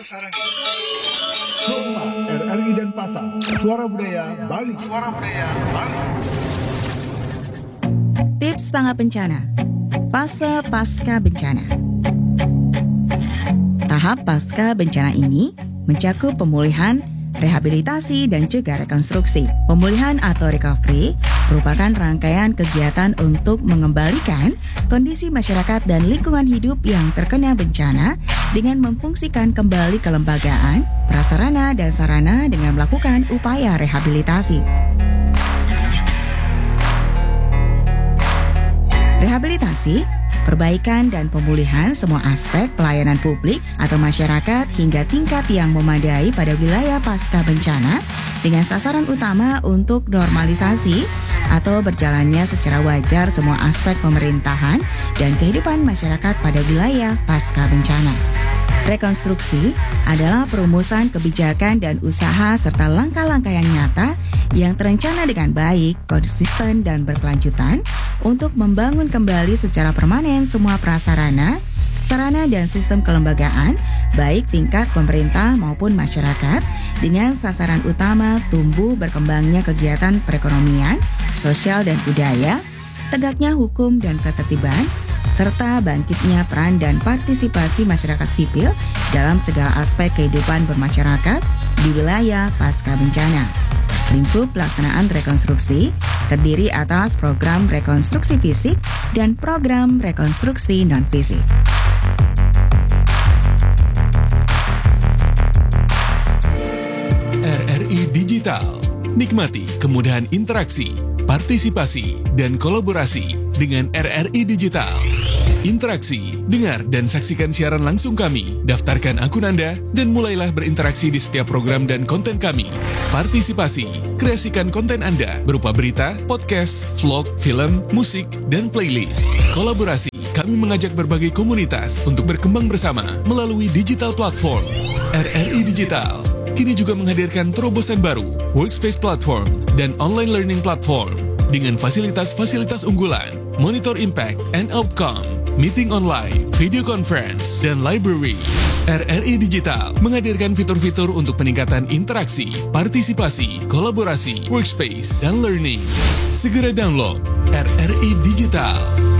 sarana. Hormat RRI dan Pasar, Suara Budaya Bali. Suara Budaya Bali. Tips tanggap bencana. Fase pasca bencana. Tahap pasca bencana ini mencakup pemulihan, rehabilitasi, dan juga rekonstruksi. Pemulihan atau recovery merupakan rangkaian kegiatan untuk mengembalikan kondisi masyarakat dan lingkungan hidup yang terkena bencana dengan memfungsikan kembali kelembagaan, prasarana, dan sarana dengan melakukan upaya rehabilitasi. Rehabilitasi, perbaikan dan pemulihan semua aspek pelayanan publik atau masyarakat hingga tingkat yang memadai pada wilayah pasca bencana dengan sasaran utama untuk normalisasi atau berjalannya secara wajar semua aspek pemerintahan dan kehidupan masyarakat pada wilayah pasca bencana. Rekonstruksi adalah perumusan kebijakan dan usaha serta langkah-langkah yang nyata yang terencana dengan baik, konsisten, dan berkelanjutan untuk membangun kembali secara permanen semua prasarana, sarana, dan sistem kelembagaan, baik tingkat pemerintah maupun masyarakat, dengan sasaran utama tumbuh berkembangnya kegiatan perekonomian, sosial, dan budaya, tegaknya hukum dan ketertiban, serta bangkitnya peran dan partisipasi masyarakat sipil dalam segala aspek kehidupan bermasyarakat di wilayah pasca bencana. Lingkup pelaksanaan rekonstruksi terdiri atas program rekonstruksi fisik dan program rekonstruksi non-fisik. RRI Digital. Nikmati kemudahan interaksi, partisipasi, dan kolaborasi dengan RRI Digital. Interaksi, dengar dan saksikan siaran langsung kami, daftarkan akun Anda, dan mulailah berinteraksi di setiap program dan konten kami. Partisipasi, kreasikan konten Anda berupa berita, podcast, vlog, film, musik, dan playlist. Kolaborasi, kami mengajak berbagai komunitas untuk berkembang bersama melalui digital platform. RRI Digital kini juga menghadirkan terobosan baru, workspace platform, dan online learning platform dengan fasilitas-fasilitas unggulan, monitor impact and outcome, meeting online, video conference, dan library. RRI Digital menghadirkan fitur-fitur untuk peningkatan interaksi, partisipasi, kolaborasi, workspace, dan learning. Segera download RRI Digital.